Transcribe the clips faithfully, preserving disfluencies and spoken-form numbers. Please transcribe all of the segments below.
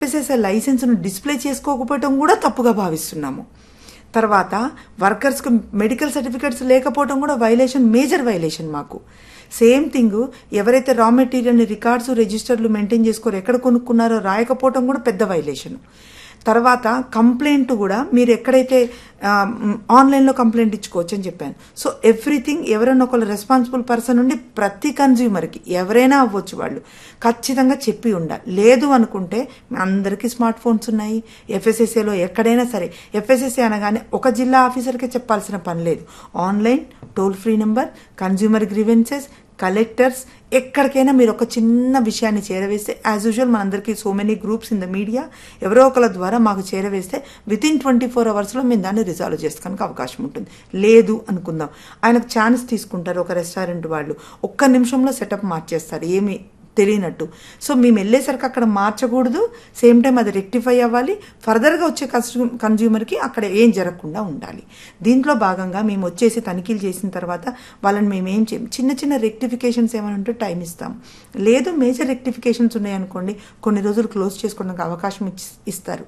FSSI లైసెన్స్ను display చేసుకోకపోవటం కూడా తప్పుగా భావిస్తున్నాము. తర్వాత వర్కర్స్కి మెడికల్ సర్టిఫికేట్స్ లేకపోవడం కూడా వైలేషన్, మేజర్ వైలేషన్ మాకు. సేమ్ థింగ్ ఎవరైతే రా మెటీరియల్ని రికార్డ్స్ రిజిస్టర్లు మెయింటైన్ చేసుకోరు, ఎక్కడ కొనుక్కున్నారో రాయకపోవడం కూడా పెద్ద వైలేషన్. తర్వాత కంప్లైంట్ కూడా మీరు ఎక్కడైతే ఆన్లైన్లో కంప్లైంట్ ఇచ్చుకోవచ్చు అని చెప్పాను. సో ఎవ్రీథింగ్ ఎవరైనా ఒకళ్ళు రెస్పాన్సిబుల్ పర్సన్ ఉండి ప్రతి కన్జ్యూమర్కి ఎవరైనా అవ్వచ్చు వాళ్ళు ఖచ్చితంగా చెప్పి ఉండాలి. లేదు అనుకుంటే అందరికీ స్మార్ట్ ఫోన్స్ ఉన్నాయి. ఎఫ్ఎస్ఎస్ఏలో ఎక్కడైనా సరే ఎఫ్ఎస్ఎస్ఏ అనగానే ఒక జిల్లా ఆఫీసర్కే చెప్పాల్సిన పని లేదు. Online toll free number, consumer grievances, collectors, ఎక్కడికైనా మీరు ఒక చిన్న విషయాన్ని చేరవేస్తే యాజ్ యూజువల్ మనందరికీ so many groups in the media ఎవరో ఒకళ్ళ ద్వారా మాకు చేరవేస్తే విత్ ఇన్ ట్వంటీ ఫోర్ అవర్స్లో మేము దాన్ని రిజాల్వ్ చేసుకోవడానికి అవకాశం ఉంటుంది. లేదు అనుకుందాం, ఆయనకు ఛాన్స్ తీసుకుంటారు ఒక రెస్టారెంట్ వాళ్ళు, ఒక్క నిమిషంలో సెటప్ మార్చేస్తారు ఏమి తెలియనట్టు. సో మేము వెళ్ళేసరికి అక్కడ మార్చకూడదు, సేమ్ టైం అది రెక్టిఫై అవ్వాలి, ఫర్దర్గా వచ్చే కన్జ్యూమర్కి అక్కడ ఏం జరగకుండా ఉండాలి. దీంట్లో భాగంగా మేము వచ్చేసి తనిఖీలు చేసిన తర్వాత వాళ్ళని మేము ఏం చేయం, చిన్న చిన్న రెక్టిఫికేషన్స్ ఏమైనా ఉంటే టైం ఇస్తాం. లేదు మేజర్ రెక్టిఫికేషన్స్ ఉన్నాయనుకోండి కొన్ని రోజులు క్లోజ్ చేసుకోవడానికి అవకాశం ఇస్తారు.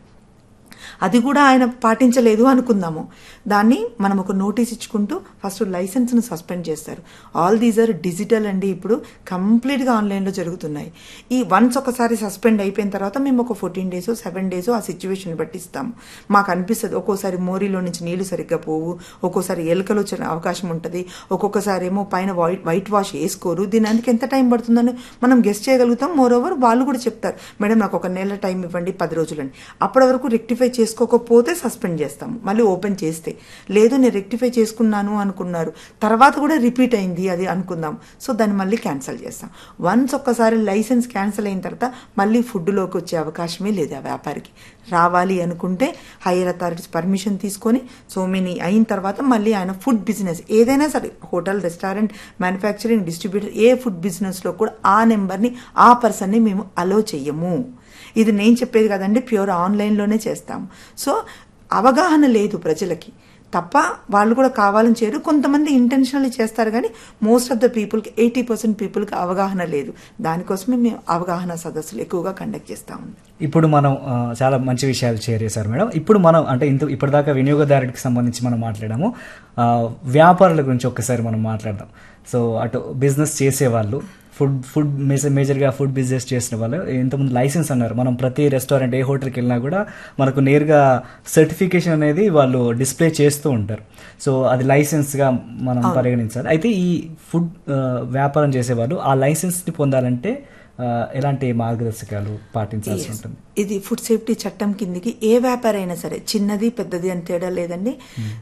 అది కూడా ఆయన పాటించలేదు అనుకుందాము, దాన్ని మనం ఒక నోటీస్ ఇచ్చుకుంటూ ఫస్ట్ లైసెన్స్ను సస్పెండ్ చేస్తారు. ఆల్ దీస్ ఆర్ డిజిటల్ అండి, ఇప్పుడు కంప్లీట్గా ఆన్లైన్లో జరుగుతున్నాయి. ఈ వన్స్ ఒకసారి సస్పెండ్ అయిపోయిన తర్వాత మేము ఒక ఫోర్టీన్ డేస్ సెవెన్ డేస్ ఆ సిచ్యువేషన్ బట్టి ఇస్తాము. మాకు అనిపిస్తుంది ఒక్కోసారి మోరీలో నుంచి నీళ్లు సరిగ్గా పోవు, ఒక్కోసారి ఎలుకలు వచ్చే అవకాశం ఉంటుంది, ఒక్కొక్కసారి ఏమో పైన వైట్ వైట్ వాష్ వేసుకోరు, దీని అందుకు ఎంత టైం పడుతుందని మనం గెస్ట్ చేయగలుగుతాం. మోర్ ఓవర్ వాళ్ళు కూడా చెప్తారు, మేడం నాకు ఒక నెల టైం ఇవ్వండి, పది రోజులని. అప్పటి వరకు రెక్టిఫై చేసుకోకపోతే సస్పెండ్ చేస్తాము. మళ్ళీ ఓపెన్ చేస్తే లేదు నేను రెక్టిఫై చేసుకున్నాను అనుకున్నారు, తర్వాత కూడా రిపీట్ అయింది అది అనుకుందాం, సో దాన్ని మళ్ళీ క్యాన్సిల్ చేస్తాం. వన్స్ ఒక్కసారి లైసెన్స్ క్యాన్సిల్ అయిన తర్వాత మళ్ళీ ఫుడ్లోకి వచ్చే అవకాశమే లేదు ఆ వ్యాపారికి. రావాలి అనుకుంటే హైయర్ అథారిటీస్ పర్మిషన్ తీసుకొని సో మెనీ అయిన తర్వాత మళ్ళీ ఆయన ఫుడ్ బిజినెస్ ఏదైనా సరే, హోటల్, రెస్టారెంట్, మ్యానుఫ్యాక్చరింగ్, డిస్ట్రిబ్యూటర్, ఏ ఫుడ్ బిజినెస్లో కూడా ఆ నెంబర్ని ఆ పర్సన్ని మేము అలో చెయ్యము. ఇది నేను చెప్పేది కదండి, ప్యూర్ ఆన్లైన్లోనే చేస్తాము. సో అవగాహన లేదు ప్రజలకి తప్ప వాళ్ళు కూడా కావాలని చేయరు. కొంతమంది ఇంటెన్షనల్లీ చేస్తారు కానీ మోస్ట్ ఆఫ్ ద పీపుల్కి ఎయిటీ పర్సెంట్ పీపుల్కి అవగాహన లేదు. దానికోసమే మేము అవగాహన సదస్సులు ఎక్కువగా కండక్ట్ చేస్తూ ఉన్నాం. ఇప్పుడు మనం చాలా మంచి విషయాలు షేర్ చేశారు మేడం. ఇప్పుడు మనం అంటే ఇంత ఇప్పటిదాకా వినియోగదారుడికి సంబంధించి మనం మాట్లాడాము, వ్యాపారుల గురించి ఒక్కసారి మనం మాట్లాడదాం. సో అటు బిజినెస్ చేసేవాళ్ళు, ఫుడ్ ఫుడ్ మేజర్ మేజర్గా ఫుడ్ బిజినెస్ చేసిన వాళ్ళు ఇంతకుముందు లైసెన్స్ అన్నారు. మనం ప్రతి రెస్టారెంట్, ఏ హోటల్కి వెళ్ళినా కూడా మనకు నేరుగా సర్టిఫికేషన్ అనేది వాళ్ళు డిస్ప్లే చేస్తూ ఉంటారు. సో అది లైసెన్స్గా మనం పరిగణించాలి. అయితే ఈ ఫుడ్ వ్యాపారం చేసేవాళ్ళు ఆ లైసెన్స్ని పొందాలంటే ఎలాంటి మార్గదర్శకాలు పాటించాల్సి ఉంటుంది? ఇది ఫుడ్ సేఫ్టీ చట్టం కిందికి ఏ వ్యాపారం అయినా సరే, చిన్నది పెద్దది అని తేడా లేదండి.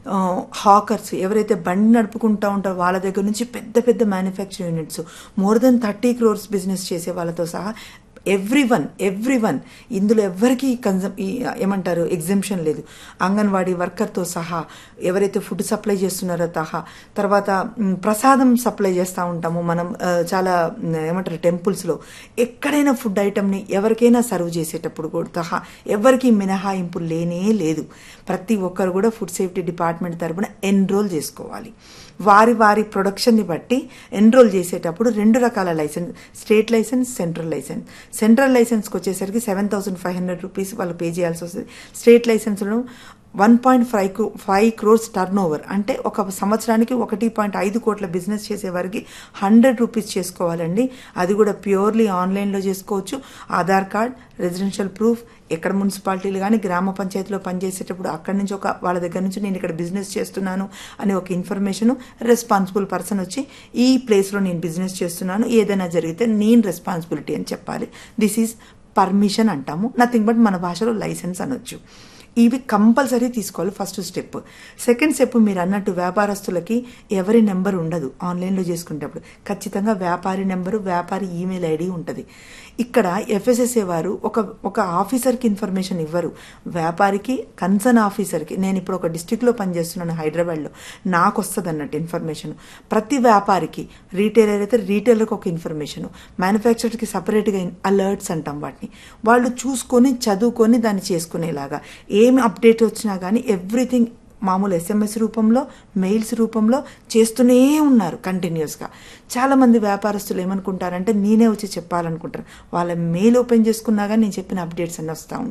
హాకర్స్ ఎవరైతే బండి నడుపుకుంటూ ఉంటారో వాళ్ళ దగ్గర నుంచి పెద్ద పెద్ద manufacturing units, more than thirty crores business చేసే వాళ్ళతో సహా ఎవ్రీ వన్ ఎవ్రీ వన్ ఇందులో ఎవరికి కన్జమ్ ఏమంటారు ఎగ్జంప్షన్ లేదు. అంగన్వాడీ వర్కర్తో సహా ఎవరైతే ఫుడ్ సప్లై చేస్తున్నారో సహా, తర్వాత ప్రసాదం సప్లై చేస్తూ ఉంటాము మనం చాలా ఏమంటారు టెంపుల్స్లో, ఎక్కడైనా ఫుడ్ ఐటమ్ని ఎవరికైనా సర్వ్ చేసేటప్పుడు కూడా సహా ఎవరికి మినహాయింపు లేనే లేదు. ప్రతి ఒక్కరు కూడా ఫుడ్ సేఫ్టీ డిపార్ట్మెంట్ తరపున ఎన్రోల్ చేసుకోవాలి. వారి వారి ప్రొడక్షన్ని బట్టి ఎన్రోల్ చేసేటప్పుడు రెండు రకాల licence, state licence, central licence. Central లైసెన్స్కి వచ్చేసరికి seven thousand five hundred rupees వాళ్ళు పే చేయాల్సి వస్తుంది. State లైసెన్స్లో one point five five crores turn over అంటే ఒక సంవత్సరానికి ఒకటి పాయింట్ ఐదు కోట్ల బిజినెస్ చేసేవారికి హండ్రెడ్ రూపీస్ చేసుకోవాలండి. అది కూడా ప్యూర్లీ ఆన్లైన్లో చేసుకోవచ్చు. ఆధార్ కార్డ్, రెసిడెన్షియల్ ప్రూఫ్, ఎక్కడ మున్సిపాలిటీలు కానీ గ్రామ పంచాయతీలో పనిచేసేటప్పుడు అక్కడి నుంచి ఒక వాళ్ళ దగ్గర నుంచి నేను ఇక్కడ బిజినెస్ చేస్తున్నాను అని ఒక ఇన్ఫర్మేషను, రెస్పాన్సిబుల్ పర్సన్ వచ్చి ఈ ప్లేస్లో నేను బిజినెస్ చేస్తున్నాను, ఏదైనా జరిగితే నేను రెస్పాన్సిబిలిటీ అని చెప్పాలి. దిస్ ఈజ్ పర్మిషన్ అంటాము, నథింగ్ బట్ మన భాషలో లైసెన్స్ అనొచ్చు. ఇవి కంపల్సరీ తీసుకోవాలి ఫస్ట్ స్టెప్. సెకండ్ స్టెప్ మీరు అన్నట్టు వ్యాపారస్తులకి ఎవరి నెంబర్ ఉండదు ఆన్లైన్లో చేసుకునేటప్పుడు. ఖచ్చితంగా వ్యాపారి నెంబరు, వ్యాపారి ఈమెయిల్ ఐడి ఉంటుంది. ఇక్కడ ఎఫ్ఎస్ఎస్ఏ వారు ఒక ఒక ఆఫీసర్కి ఇన్ఫర్మేషన్ ఇవ్వరు, వ్యాపారికి కన్సర్న్ ఆఫీసర్కి. నేను ఇప్పుడు ఒక డిస్టిక్లో పనిచేస్తున్నాను హైదరాబాద్లో, నాకు వస్తుంది అన్నట్టు ఇన్ఫర్మేషన్. ప్రతి వ్యాపారికి, రీటైలర్ అయితే రీటైలర్కి ఒక ఇన్ఫర్మేషను, మ్యానుఫ్యాక్చరర్కి సపరేట్గా అలర్ట్స్ అంటాం వాటిని. వాళ్ళు చూసుకొని చదువుకొని దాన్ని చేసుకునేలాగా ఏమి అప్డేట్ వచ్చినా కానీ ఎవ్రీథింగ్ మామూలు ఎస్ఎంఎస్ రూపంలో, మెయిల్స్ రూపంలో చేస్తూనే ఉన్నారు కంటిన్యూస్గా. చాలామంది వ్యాపారస్తులు ఏమనుకుంటారంటే నేనే వచ్చి చెప్పాలనుకుంటారు. వాళ్ళ మెయిల్ ఓపెన్ చేసుకున్నా కానీ నేను చెప్పిన అప్డేట్స్ అన్నీ వస్తూ ఉంటాయి.